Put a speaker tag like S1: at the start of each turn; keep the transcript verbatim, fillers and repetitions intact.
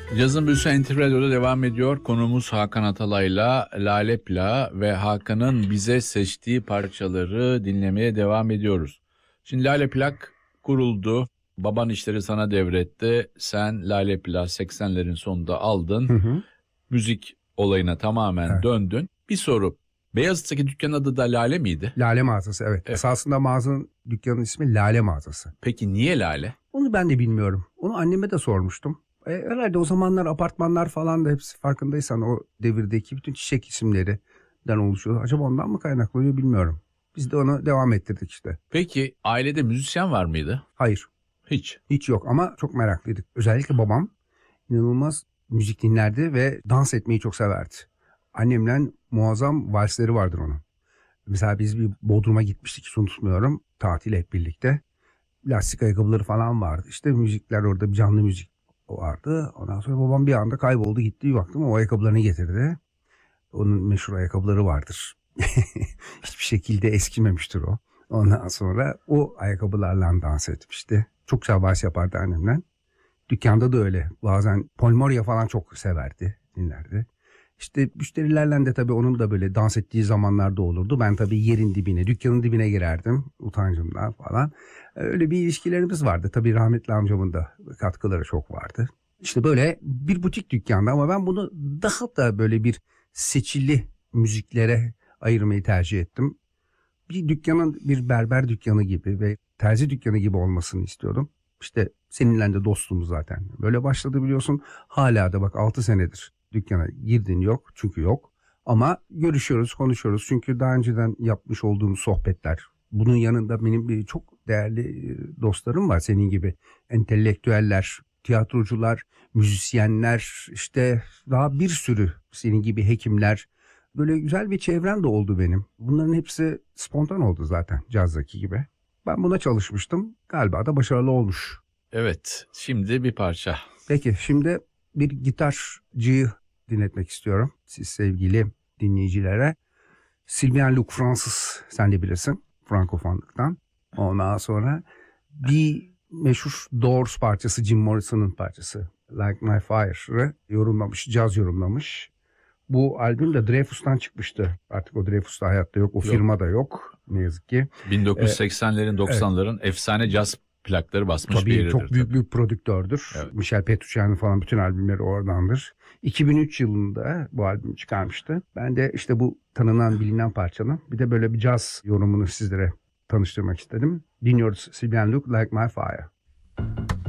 S1: Cazın Büyüsü N T V Radyo'da devam ediyor. Konumuz Hakan Atalay'la Lale Plak ve Hakan'ın bize seçtiği parçaları dinlemeye devam ediyoruz. Şimdi Lale Plak kuruldu. Baban işleri sana devretti. Sen Lale Plak seksenlerin sonunda aldın.
S2: Hı hı.
S1: Müzik olayına tamamen
S2: Evet.
S1: döndün. Bir soru. Beyazıt'taki dükkan adı da Lale miydi?
S2: Lale mağazası evet.
S1: Evet.
S2: Esasında mağazanın, dükkanın ismi Lale mağazası.
S1: Peki niye Lale?
S2: Onu ben de bilmiyorum. Onu anneme de sormuştum. E, herhalde o zamanlar apartmanlar falan da hepsi farkındaysan o devirdeki bütün çiçek isimlerinden oluşuyor. Acaba ondan mı kaynaklanıyor bilmiyorum. Biz de onu devam ettirdik işte.
S1: Peki ailede müzisyen var mıydı?
S2: Hayır,
S1: Hiç.
S2: hiç yok ama çok meraklıydık. Özellikle babam inanılmaz müzik dinlerdi ve dans etmeyi çok severdi. Annemle muazzam valsleri vardır onun. Mesela biz bir Bodrum'a gitmiştik, hiç unutmuyorum. Tatil hep birlikte. Lastik ayakkabıları falan vardı. İşte müzikler, orada bir canlı müzik vardı. Ondan sonra babam bir anda kayboldu gitti. Bir baktım o ayakkabılarını getirdi. Onun meşhur ayakkabıları vardır. Hiçbir şekilde eskimemiştir o. Ondan sonra o ayakkabılarla dans etmişti. Çok güzel vals yapardı annemle. Dükkanda da öyle. Bazen Paul Moria falan çok severdi, dinlerdi. İşte müşterilerle de tabii onun da böyle dans ettiği zamanlarda olurdu. Ben tabii yerin dibine, dükkanın dibine girerdim utancımdan falan. Öyle bir ilişkilerimiz vardı. Tabii rahmetli amcamın da katkıları çok vardı. İşte böyle bir butik dükkanda ama ben bunu daha da böyle bir seçili müziklere ayırmayı tercih ettim. Bir dükkanın bir berber dükkanı gibi ve terzi dükkanı gibi olmasını istiyordum. İşte seninle de dostluğumuz zaten böyle başladı biliyorsun. Hala da bak altı senedir dükkana girdin yok çünkü yok. Ama görüşüyoruz, konuşuyoruz çünkü daha önceden yapmış olduğumuz sohbetler. Bunun yanında benim bir çok değerli dostlarım var senin gibi. Entelektüeller, tiyatrocular, müzisyenler, işte daha bir sürü senin gibi hekimler. Böyle güzel bir çevrem de oldu benim. Bunların hepsi spontan oldu zaten cazdaki gibi. Ben buna çalışmıştım. Galiba da başarılı olmuş.
S1: Evet. Şimdi bir parça.
S2: Peki şimdi bir gitarcıyı dinletmek istiyorum. Siz sevgili dinleyicilere. Sylvain Luc Fransız, sen de bilirsin. Frankofonluktan. Ondan sonra bir meşhur Doors parçası, Jim Morrison'ın parçası. Like My Fire'ı yorumlamış, caz yorumlamış. Bu albüm de Dreyfus'tan çıkmıştı. Artık o Dreyfus da hayatta yok. O
S1: Yok.
S2: firma da yok ne yazık ki.
S1: bin dokuz yüz seksenlerin doksanların efsane caz plakları basmış bir
S2: Tabii
S1: yeridir.
S2: çok büyük
S1: tabii.
S2: bir prodüktördür.
S1: Evet.
S2: Michel Petrucci'nin falan bütün albümleri oradandır. iki bin üç yılında bu albüm çıkarmıştı. Ben de işte bu tanınan bilinen parçanın bir de böyle bir caz yorumunu sizlere tanıştırmak istedim. Dinliyoruz Sylvain Luc, Like My Fire.